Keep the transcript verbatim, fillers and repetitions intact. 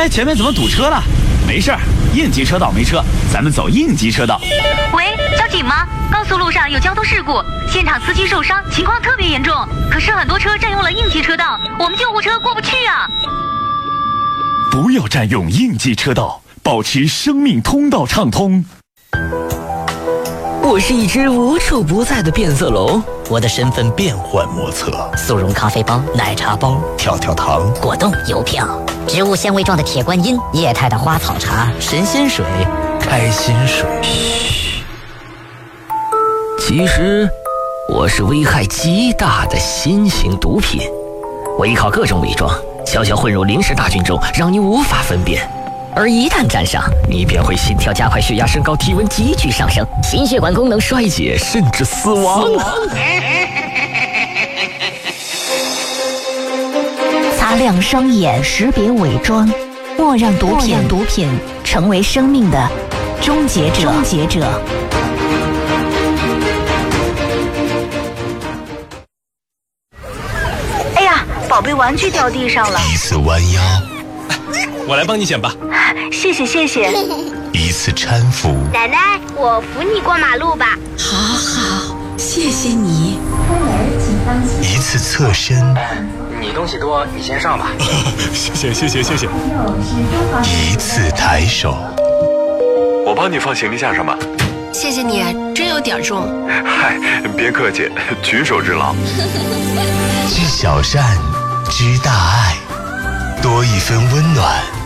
哎，前面怎么堵车了？没事儿，应急车道没车，咱们走应急车道。 喂，交警吗？高速路上有交通事故，现场司机受伤，情况特别严重。可是很多车占用了应急车道，我们救护车过不去啊！ 不要占用应急车道，保持生命通道畅通。 我是一只无处不在的变色龙， 我的身份变幻莫测， 速溶咖啡包、奶茶包、 跳跳糖、 果冻、邮票、植物纤维状的铁观音、液态的花草茶、 神仙水、 开心水。 嘘，其实我是危害极大的新型毒品，我依靠各种伪装，悄悄混入临时大军中，让你无法分辨。而一旦沾上，你便会心跳加快、血压升高、体温急剧上升、心血管功能衰竭，甚至死亡。 擦亮双眼，识别伪装，莫让毒品毒品成为生命的终结者。终结者。 哎呀，宝贝玩具掉地上了。 一次弯腰， 我来帮你捡吧。 谢谢谢谢。 一次搀扶， 奶奶，我扶你过马路吧。 好好，谢谢你。 一次侧身， 你东西多，你先上吧。 谢谢谢谢谢谢。 一次抬手， 我帮你放行李架上吧。 谢谢你，真有点重。 嗨，别客气，举手之劳。 知小善，知大爱，多一分温暖。